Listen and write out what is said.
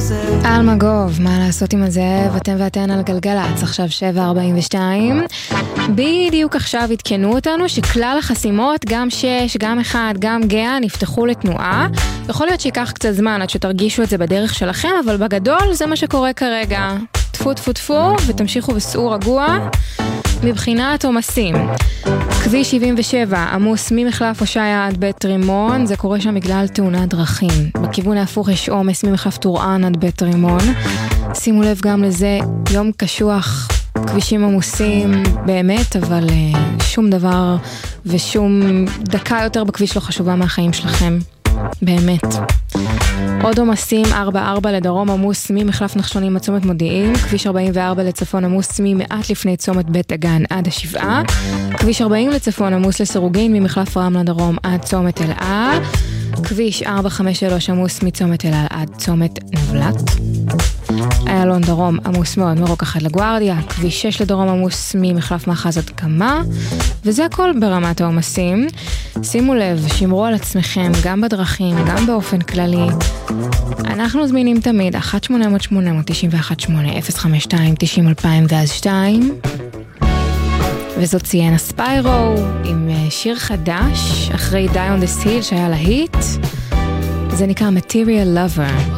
אלמגוב, מה לעשות עם הזאב? אתם ואתן על גלגלץ, עכשיו 7:42. בדיוק עכשיו התקנו אותנו שכלל החסימות, גם 6, גם 1, גם גאה, נפתחו לתנועה. יכול להיות שיקח קצת זמן עד שתרגישו את זה בדרך שלכם, אבל בגדול זה מה שקורה כרגע. טפו טפו טפו ותמשיכו וסעו רגוע. מבחינת עומסים, כביש 77 עמוס ממחלף הושעיה עד בית רימון, זה קורה שם בגלל תאונת דרכים. בכיוון ההפוך יש עומס ממחלף טורען עד בית רימון. שימו לב גם לזה, יום קשוח, כבישים עמוסים באמת, אבל שום דבר ושום דקה יותר בכביש לא חשובה מהחיים שלכם. באמת. עוד עומסים, 44 לדרום עמוס ממחלף נחשונים עד צומת מודיעין, כביש 44 לצפון עמוס ממעט לפני צומת בית דגן עד השבעה, כביש 40 לצפון עמוס לסירוגין ממחלף רמלה דרום עד צומת אלעל, כביש 453 עמוס מצומת אלעל עד צומת נבלט, איילון דרום עמוס מאוד מרוקח עד לגוארדיה, כביש 6 לדרום עמוס ממחלף מאחז עד קמה, וזה הכל ברמת העומסים. שימו לב, שמרו על עצמכם גם בדרכים, גם באופן כללי. אנחנו זמינים תמיד 1-800-891-8 052-90-2002, וזאת סיינה ספיירו עם שיר חדש אחרי Die on the Seal שהיה להיט, זה נקרא Material Lover.